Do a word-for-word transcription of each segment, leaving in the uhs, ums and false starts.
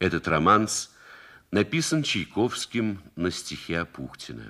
Этот романс написан Чайковским на стихи Апухтина.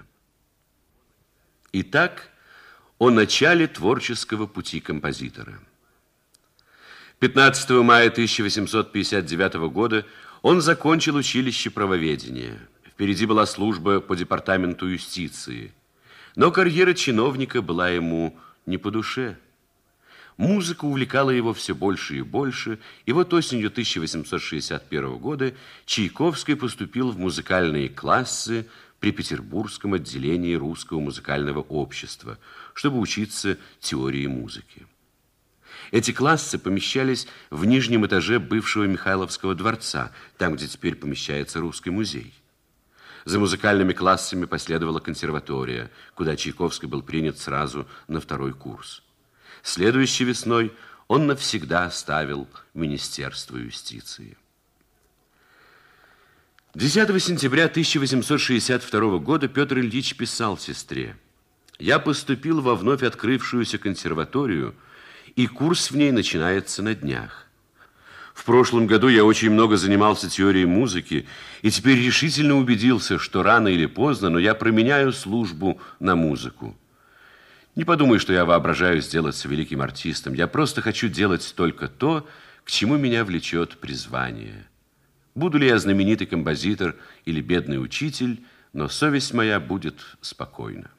Итак, о начале творческого пути композитора. пятнадцатого мая тысяча восемьсот пятьдесят девятого года он закончил училище правоведения. Впереди была служба по департаменту юстиции. Но карьера чиновника была ему не по душе. Музыка увлекала его все больше и больше, и вот осенью тысяча восемьсот шестьдесят первого года Чайковский поступил в музыкальные классы при Петербургском отделении Русского музыкального общества, чтобы учиться теории музыки. Эти классы помещались в нижнем этаже бывшего Михайловского дворца, там, где теперь помещается Русский музей. За музыкальными классами последовала консерватория, куда Чайковский был принят сразу на второй курс. Следующей весной он навсегда оставил Министерство юстиции. десятого сентября тысяча восемьсот шестьдесят второго года Петр Ильич писал сестре: «Я поступил во вновь открывшуюся консерваторию, и курс в ней начинается на днях. В прошлом году я очень много занимался теорией музыки, и теперь решительно убедился, что рано или поздно, но я променяю службу на музыку. Не подумай, что я воображаю сделаться великим артистом. Я просто хочу делать только то, к чему меня влечет призвание. Буду ли я знаменитый композитор или бедный учитель, но совесть моя будет спокойна».